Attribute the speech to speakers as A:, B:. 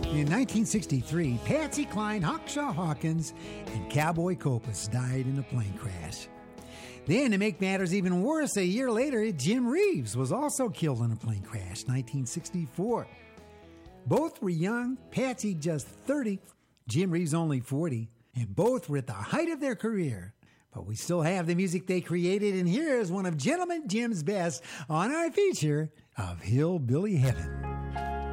A: In 1963, Patsy Cline, Hawkshaw Hawkins, and Cowboy Copas died in a plane crash. Then, to make matters even worse, a year later, Jim Reeves was also killed in a plane crash, 1964. Both were young, Patsy just 30, Jim Reeves only 40, and both were at the height of their career. But we still have the music they created, and here is one of Gentleman Jim's best on our feature of Hillbilly Heaven.